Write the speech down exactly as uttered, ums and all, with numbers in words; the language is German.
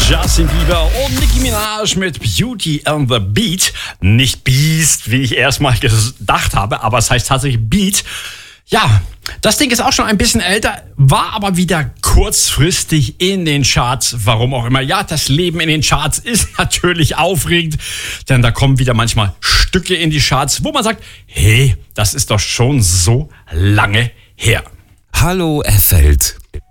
Justin Bieber und Nicki Minaj mit Beauty and the Beat. Nicht Beast, wie ich erstmal gedacht habe, aber es heißt tatsächlich Beat. Ja, das Ding ist auch schon ein bisschen älter, war aber wieder kurzfristig in den Charts, warum auch immer. Ja, das Leben in den Charts ist natürlich aufregend, denn da kommen wieder manchmal Stücke in die Charts, wo man sagt, hey, das ist doch schon so lange her. Hallo Erfeld.